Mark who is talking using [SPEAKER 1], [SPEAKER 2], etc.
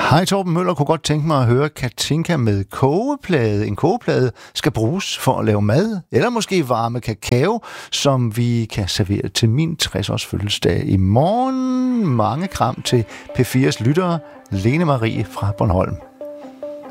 [SPEAKER 1] Hej Torben Møller, kunne godt tænke mig at høre Katinka med kogeplade. En kogeplade skal bruges for at lave mad, eller måske varme kakao, som vi kan servere til min 60-års fødselsdag i morgen. Mange kram til P4's lyttere, Lene Marie fra Bornholm.